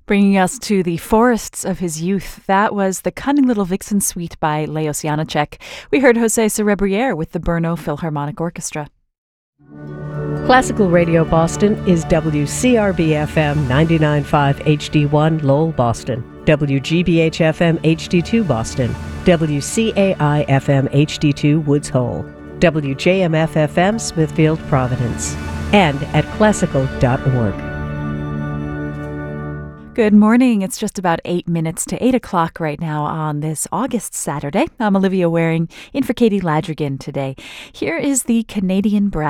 Bringing us to the forests of his youth, that was The Cunning Little Vixen Suite by Leos Janáček. We heard José Cerebriere with the Brno Philharmonic Orchestra. Classical Radio Boston is WCRB-FM 99.5 HD1 Lowell, Boston, WGBH-FM HD2 Boston, WCAI-FM HD2 Woods Hole, WJMF-FM Smithfield, Providence, and at classical.org. Good morning. It's just about 8 minutes to 8 o'clock right now on this August Saturday. I'm Olivia Waring in for Katie Ladrigan today. Here is the Canadian Brass